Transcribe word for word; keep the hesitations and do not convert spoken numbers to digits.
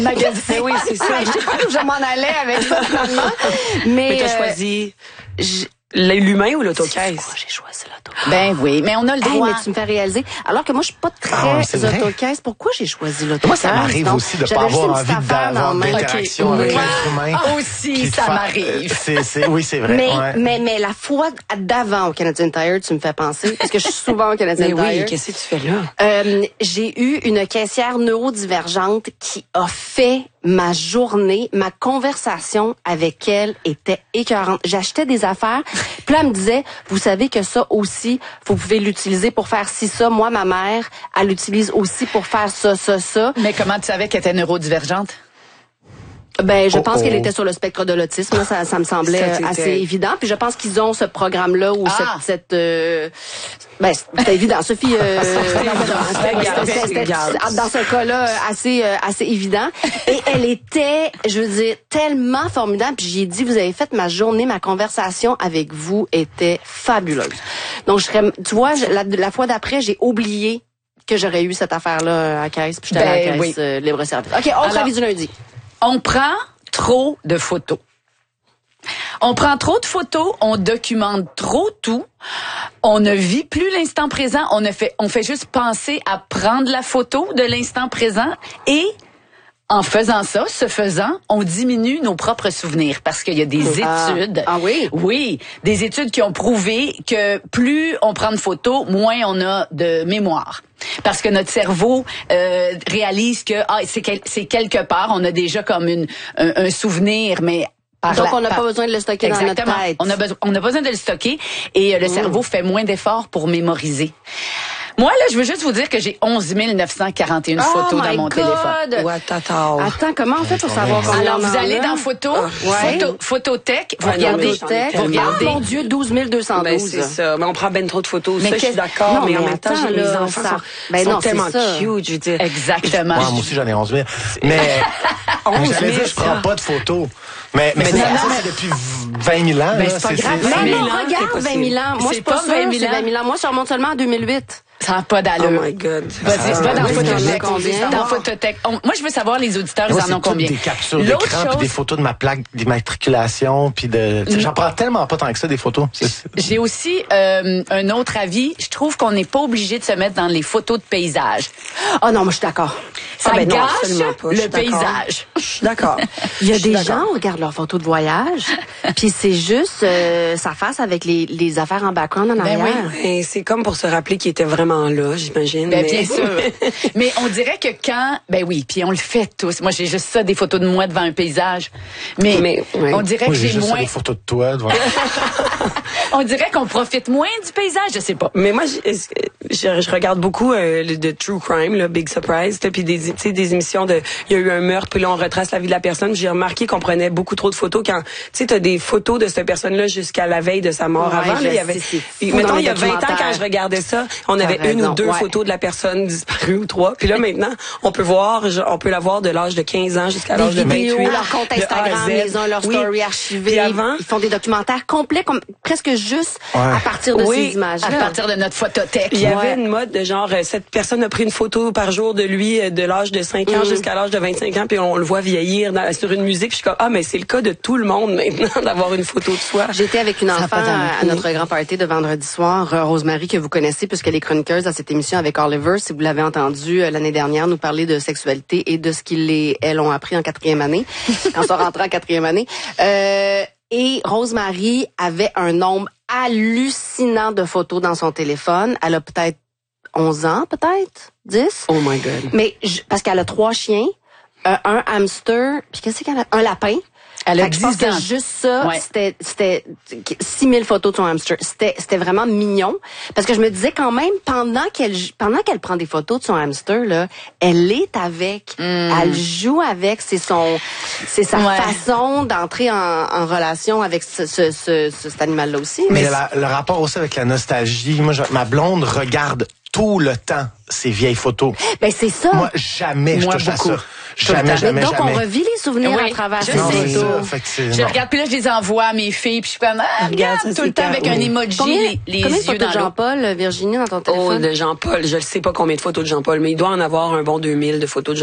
Magasin. Oui, c'est ça. Je sais pas où je m'en allais avec ça, finalement. Mais, Mais t'as euh, choisi l'humain ou l'autocaisse? Pourquoi j'ai choisi l'autocaisse? Ben oui, mais on a le Hey, droit. mais tu me fais réaliser. Alors que moi, je suis pas Ah, très c'est vrai? autocaisse. Pourquoi j'ai choisi l'autocaisse? Moi, ça m'arrive Donc, aussi de j'avais pas juste avoir une petite envie affaire d'avoir dans ma main. d'interaction Ok. avec Moi l'être humain. aussi, Puis de ça faire- m'arrive. C'est, c'est, oui, c'est vrai. Mais, ouais. mais, mais la fois d'avant au Canadian Tire, tu me fais penser, parce que je suis souvent au Canadian Mais oui, Tire. qu'est-ce que tu fais là? Euh, j'ai eu une caissière neurodivergente qui a fait ma journée, ma conversation avec elle était écœurante. J'achetais des affaires, puis là, elle me disait, vous savez que ça aussi, vous pouvez l'utiliser pour faire ci, ça. Moi, ma mère, elle l'utilise aussi pour faire ça, ça, ça. Mais comment tu savais qu'elle était neurodivergente? Ben, je Oh, pense oh. qu'elle était sur le spectre de l'autisme. Là, ça, ça me semblait Ça, euh, c'était- assez évident. Puis je pense qu'ils ont ce programme-là où Ah. cette, cette euh, ben, c'était évident. Sophie, euh, c'était- c'était- c'était- dans ce cas-là, euh, assez, euh, assez évident. Et elle était, je veux dire, tellement formidable. Puis j'ai dit, vous avez fait ma journée, ma conversation avec vous était fabuleuse. Donc je serais, tu vois, je- la, la fois d'après, j'ai oublié que j'aurais eu cette affaire-là à caisse. Puis j'étais allée à la Ben caisse oui. euh, libre-service. OK, autre Alors- avis du lundi. On prend trop de photos. On prend trop de photos, on documente trop tout, on ne vit plus l'instant présent, on ne fait, on fait juste penser à prendre la photo de l'instant présent et en faisant ça, ce faisant, on diminue nos propres souvenirs parce qu'il y a des Ah. études. Ah oui? Oui, des études qui ont prouvé que plus on prend de photos, moins on a de mémoire. Parce que notre cerveau euh, réalise que ah, c'est, quel- c'est quelque part, on a déjà comme une un, un souvenir, mais par Donc, la- on n'a par- pas besoin de le stocker Exactement. dans notre tête. On a besoin, on a besoin de le stocker et euh, le cerveau fait moins d'efforts pour mémoriser. Moi, là, je veux juste vous dire que j'ai onze mille neuf cent quarante et une Oh photos dans my mon God! téléphone. What, tata. Attends, comment on fait pour savoir combien Alors, on vous en allez a? dans photo, ouais. photo, photothèque, vous Ouais, non, regardez, mais j'en ai Tech. vous tellement. regardez. Ah, mon Dieu, douze mille deux cent douze. Ben, c'est ça. Mais on prend ben trop de photos. Mais ça, je suis qu'est-ce- d'accord. Non, mais, en mais même temps, attends, j'ai mes là, enfants ça- sont, ben sont non, c'est tellement ça. cute. Je veux dire. Exactement. Ouais, moi aussi, j'en ai onze mille. Mais, onze mais j'allais mille, dire, je prends ça. pas de photos. Mais, mais, Mais ça, non, ça, non, c'est depuis vingt mille ans. Ben, là. c'est pas grave, c'est- vingt Non, mille non, ans, c'est regarde, possible. vingt mille ans. Moi, je C'est suis pas pas sûre, vingt mille c'est ans. vingt mille ans. Moi, je remonte seulement en deux mille huit. Ça n'a pas Oh d'allure. my God. Vas-y, Ah, va dans oui, Photothèque. combien? Dans Photothèque. On- Moi, je veux savoir, les auditeurs, ils Moi, en c'est ont toutes combien? des captures L'autre d'écran, puis chose, des photos de ma plaque d'immatriculation, puis de... tu sais, J'en prends tellement pas tant que ça, des photos. C'est- c'est- j'ai aussi euh, un autre avis. Je trouve qu'on n'est pas obligé de se mettre dans les photos de paysage. Oh non, moi, je suis d'accord. Ça Ah, ben non, gâche absolument pas, je le suis d'accord. paysage. Je suis d'accord. Il y a Je suis des d'accord. gens qui regardent leurs photos de voyage, puis c'est juste euh, sa face avec les, les affaires en background en Ben arrière. oui. Et c'est comme pour se rappeler qu'il était vraiment là, j'imagine. Ben, mais- bien sûr. Mais on dirait que quand, ben oui, puis on le fait tous. Moi, j'ai juste ça, des photos de moi devant un paysage. Mais, Mais, oui. on dirait Moi, que j'ai j'ai juste moins, des photos de toi devant. on dirait qu'on profite moins du paysage. Je sais pas. Mais moi, je, je, je regarde beaucoup euh, le- de True Crime, là, Big Surprise, là, puis des, tu sais, des émissions de, il y a eu un meurtre, puis là on retrace la vie de la personne. J'ai remarqué qu'on prenait beaucoup trop de photos quand, tu sais, t'as des photos de cette personne-là jusqu'à la veille de sa mort. Ouais, Avant, je là, il y sais, avait, c'est et fou mettons, dans les il y a vingt ans documentaires. quand je regardais ça, on avait T'as une raison, ou deux ouais. photos de la personne disparue ou trois. Puis là maintenant, on peut voir, je- on peut la voir de l'âge de quinze ans jusqu'à Des l'âge de vidéos, vingt-huit. leur compte de A à Instagram, Z. ils ont leur Oui. story archivée. Puis avant, Ils font des documentaires complets, comme, presque juste Ouais. à partir de Oui, ces images-là. À partir de notre photothèque. il y avait Ouais. une mode de genre, euh, cette personne a pris une photo par jour de lui euh, de l'âge de cinq ans Mm. jusqu'à l'âge de vingt-cinq ans, puis on le voit vieillir dans- sur une musique. Puis je suis comme, ah, mais c'est le cas de tout le monde maintenant d'avoir une photo de soi. J'étais avec une a enfant pas d'allure. à, à notre grand party de vendredi soir, euh, Rosemary, que vous connaissez, puisqu'elle est chroniqueuse à cette émission avec Oliver. Si vous l'avez entendu euh, l'année dernière, nous parler de sexualité et de ce qu'ils les, elles ont appris en quatrième année, quand ils sont rentrés en quatrième année. Euh, et Rosemary avait un nombre hallucinant de photos dans son téléphone. Elle a peut-être onze ans, peut-être dix. Oh my God. Mais je- parce qu'elle a trois chiens, euh, un hamster, puis qu'est-ce qu'elle a? Un lapin. Elle a Fait que je pense dix ans. que juste ça, Ouais. c'était c'était six mille photos de son hamster. C'était c'était vraiment mignon parce que je me disais quand même pendant qu'elle pendant qu'elle prend des photos de son hamster là, elle est avec, elle joue avec, c'est son c'est sa Ouais. façon d'entrer en, en relation avec ce, ce, ce, ce- cet animal là aussi. Mais la- le rapport aussi avec la nostalgie, moi, je- ma blonde regarde tout le temps ces vieilles photos. Ben c'est ça. Moi, jamais je Moi, touche à beaucoup. ça. Tout le Jamais, temps. jamais, Mais donc jamais. on revit les souvenirs Oui, à travers je ces Non, sais. c'est photos. ça. Fait que c'est- Je non. regarde, puis là, je les envoie à mes filles, puis je suis comme, ah, regarde, ça, tout c'est le temps avec hyper- un oui. emoji, Combien, les, les combien de yeux photos dans de l'eau. Jean-Paul, Virginie, dans ton Oh, téléphone? de Jean-Paul. Je ne sais pas combien de photos de Jean-Paul, mais il doit en avoir un bon deux mille de photos de